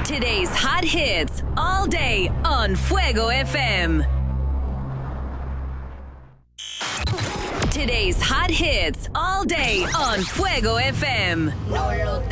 Today's hot hits all day on Fuego FM. Today's hot hits all day on Fuego FM. No lo